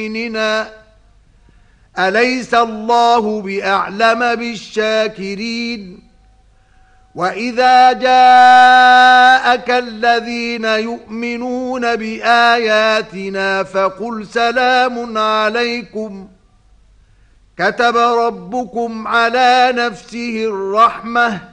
أليس الله بأعلم بالشاكرين وَإِذَا جَاءَكَ الَّذِينَ يُؤْمِنُونَ بِآيَاتِنَا فَقُلْ سَلَامٌ عَلَيْكُمْ كَتَبَ رَبُّكُمْ عَلَى نَفْسِهِ الرَّحْمَةَ